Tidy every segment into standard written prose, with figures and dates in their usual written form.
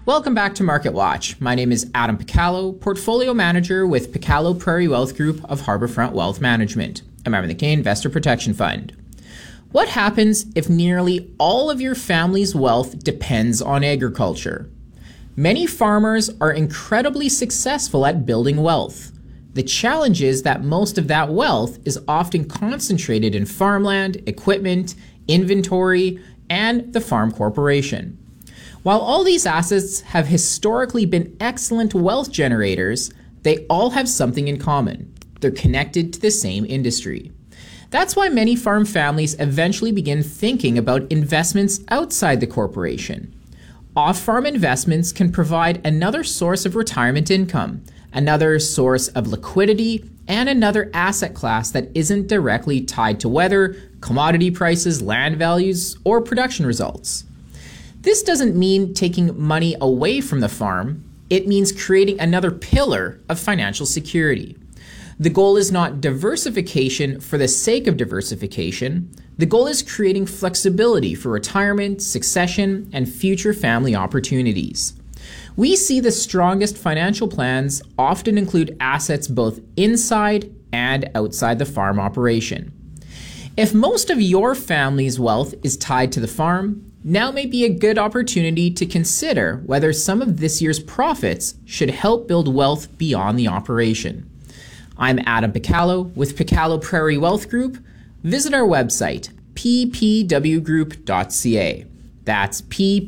Welcome back to Market Watch. My name is Adam Picallo, Portfolio Manager with Picallo Prairie Wealth Group of Harbourfront Wealth Management, a member of the Canadian Investor Protection Fund. What happens if nearly all of your family's wealth depends on agriculture? Many farmers are incredibly successful at building wealth. The challenge is that most of that wealth is often concentrated in farmland, equipment, inventory, and the farm corporation. While all these assets have historically been excellent wealth generators, they all have something in common. They're connected to the same industry. That's why many farm families eventually begin thinking about investments outside the corporation. Off-farm investments can provide another source of retirement income, another source of liquidity, and another asset class that isn't directly tied to weather, commodity prices, land values, or production results. This doesn't mean taking money away from the farm. It means creating another pillar of financial security. The goal is not diversification for the sake of diversification. The goal is creating flexibility for retirement, succession, and future family opportunities. We see the strongest financial plans often include assets both inside and outside the farm operation. If most of your family's wealth is tied to the farm, now may be a good opportunity to consider whether some of this year's profits should help build wealth beyond the operation. I'm Adam Picallo with Picallo Prairie Wealth Group. Visit our website, ppwgroup.ca. That's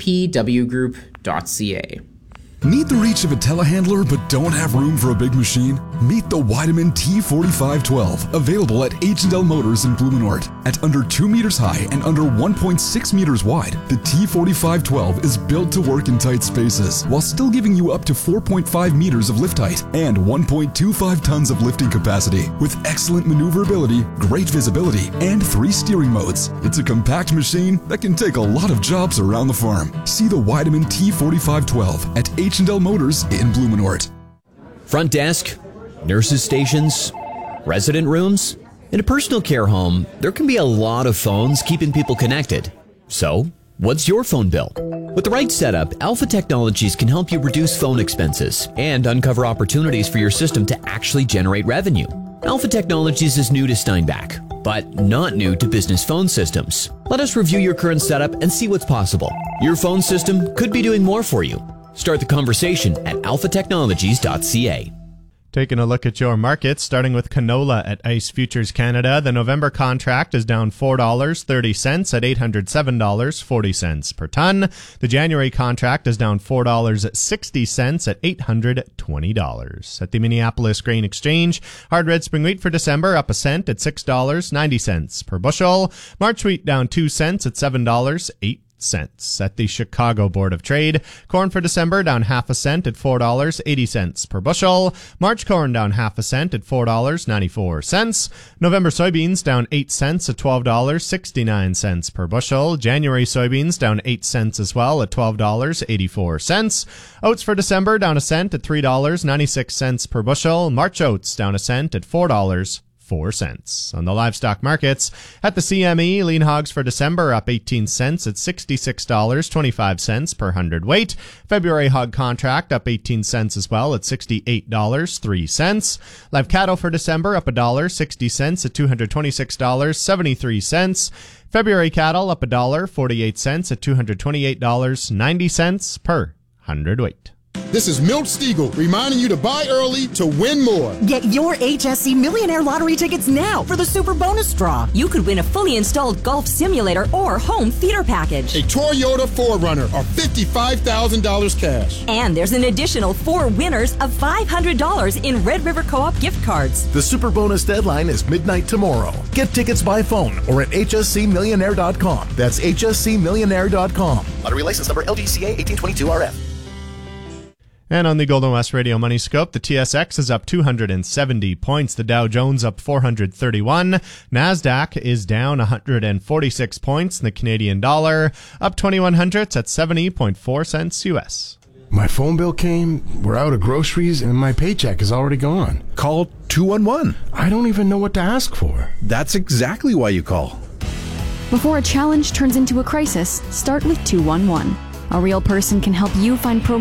ppwgroup.ca. Need the reach of a telehandler but don't have room for a big machine? Meet the Weideman T4512, available at H&L Motors in Blumenort. At under 2 meters high and under 1.6 meters wide, the T4512 is built to work in tight spaces while still giving you up to 4.5 meters of lift height and 1.25 tons of lifting capacity. With excellent maneuverability, great visibility, and 3 steering modes, it's a compact machine that can take a lot of jobs around the farm. See the Weideman T4512 at H&L Motors in Blumenort. Front desk, nurses' stations, resident rooms. In a personal care home, there can be a lot of phones keeping people connected. So, what's your phone bill? With the right setup, Alpha Technologies can help you reduce phone expenses and uncover opportunities for your system to actually generate revenue. Alpha Technologies is new to Steinbach, but not new to business phone systems. Let us review your current setup and see what's possible. Your phone system could be doing more for you. Start the conversation at alphatechnologies.ca. Taking a look at your markets, starting with canola at ICE Futures Canada. The November contract is down $4.30 at $807.40 per ton. The January contract is down $4.60 at $820. At the Minneapolis Grain Exchange, hard red spring wheat for December up a cent at $6.90 per bushel. March wheat down 2 cents at $7.08. At the Chicago Board of Trade, corn for December down half a cent at $4.80 per bushel. March corn down half a cent at $4.94. November soybeans down 8 cents at $12.69 per bushel. January soybeans down 8 cents as well at $12.84. Oats for December down a cent at $3.96 per bushel. March oats down a cent at $4.04. On the livestock markets, at the CME, lean hogs for December up 18 cents at $66.25 per hundredweight. February hog contract up 18 cents as well at $68.03. Live cattle for December up $1.60 at $226.73. February cattle up $1.48 at $228.90 per hundredweight. This is Milt Stiegel reminding you to buy early to win more. Get your HSC Millionaire Lottery tickets now for the Super Bonus Draw. You could win a fully installed golf simulator or home theater package. A Toyota 4Runner or $55,000 cash. And there's an additional 4 winners of $500 in Red River Co-op gift cards. The Super Bonus deadline is midnight tomorrow. Get tickets by phone or at hscmillionaire.com. That's hscmillionaire.com. Lottery license number LGCA 1822RF. And on the Golden West Radio Money Scope, the TSX is up 270 points. The Dow Jones up 431. NASDAQ is down 146 points. And the Canadian dollar up 21 hundredths at 70.4 cents U.S. My phone bill came, we're out of groceries, and my paycheck is already gone. Call 211. I don't even know what to ask for. That's exactly why you call. Before a challenge turns into a crisis, start with 211. A real person can help you find